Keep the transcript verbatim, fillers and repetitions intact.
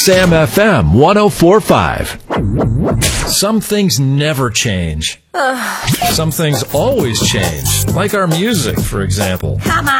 Sam F M one oh four point five. Some things never change. Some things always change, like our music, for example. Come on.